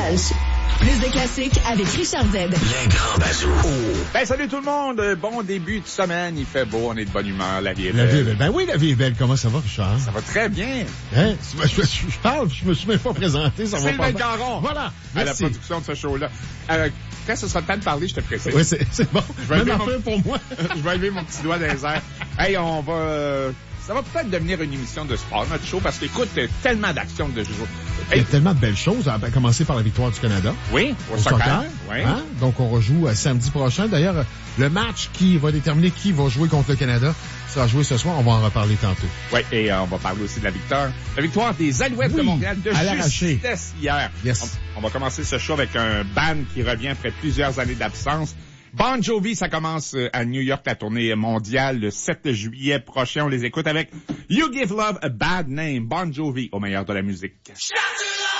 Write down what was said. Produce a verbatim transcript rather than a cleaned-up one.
Punch. Plus de classiques avec Richard Z. Les grands bazous. Oh. Ben, salut tout le monde. Bon début de semaine. Il fait beau. On est de bonne humeur. La vie est La belle. vie est belle. Ben oui, la vie est belle. Comment ça va, Richard? Ça va très bien. Hein? Je, je, je parle, je me suis même pas présenté. Ça va Sylvain pas Caron. Voilà. À la Merci. production de ce show-là. Euh, quand ce sera le temps de parler, je te précise. Oui, c'est, c'est bon. Je vais Même lever affaire mon- pour moi. Je vais lever mon petit doigt dans les airs. Hey, on va... euh, Ça va peut-être devenir une émission de sport, notre show, parce qu'écoute, euh, tellement d'actions de jour. Il y Hey, a tellement de belles choses, à commencer par la victoire du Canada. oui, au, Au soccer. soccer. Oui. Hein? Donc, on rejoue euh, samedi prochain. D'ailleurs, euh, le match qui va déterminer qui va jouer contre le Canada sera joué ce soir. On va en reparler tantôt. Oui, et euh, on va parler aussi de la victoire. La victoire des Alouettes Oui, de Montréal de à l'arraché. justesse hier. Yes. On, on va commencer ce show avec un band qui revient après plusieurs années d'absence. Bon Jovi, ça commence euh, à New York, la tournée mondiale, le sept juillet prochain. On les écoute avec You Give Love a Bad Name. Bon Jovi, au meilleur de la musique.